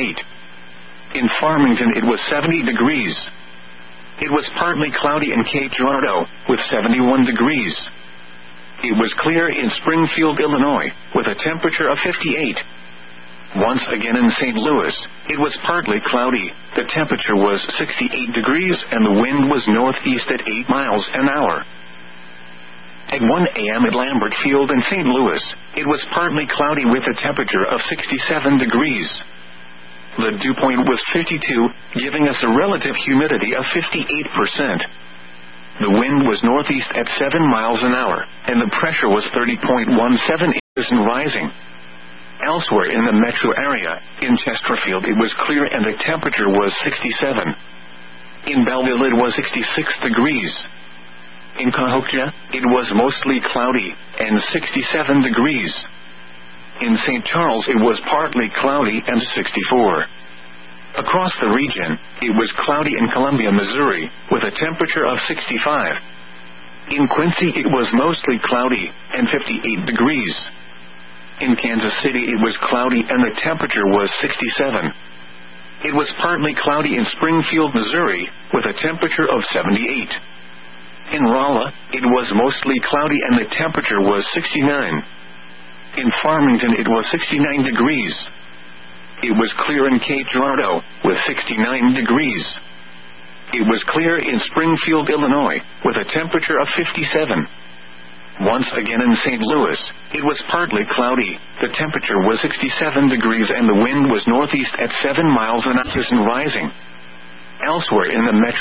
68. In Farmington it was 70 degrees. It was partly cloudy in Cape Girardeau, with 71 degrees. It was clear in Springfield, Illinois, with a temperature of 58. Once again in St. Louis, it was partly cloudy, the temperature was 68 degrees and the wind was northeast at 8 miles an hour. At 1 a.m. at Lambert Field in St. Louis, it was partly cloudy with a temperature of 67 degrees. The dew point was 52, giving us a relative humidity of 58%. The wind was northeast at 7 miles an hour, and the pressure was 30.17 inches and rising. Elsewhere in the metro area, in Chesterfield it was clear and the temperature was 67. In Belleville it was 66 degrees. In Cahokia, it was mostly cloudy, and 67 degrees. In St. Charles it was partly cloudy and 64. Across the region, it was cloudy in Columbia, Missouri, with a temperature of 65. In Quincy it was mostly cloudy, and 58 degrees. In Kansas City it was cloudy and the temperature was 67. It was partly cloudy in Springfield, Missouri, with a temperature of 78. In Rolla, it was mostly cloudy and the temperature was 69. In Farmington it was 69 degrees. It was clear in Cape Girardeau, with 69 degrees. It was clear in Springfield, Illinois, with a temperature of 57. Once again in St. Louis, it was partly cloudy, the temperature was 67 degrees and the wind was northeast at 7 miles an hour and rising. Elsewhere in the metro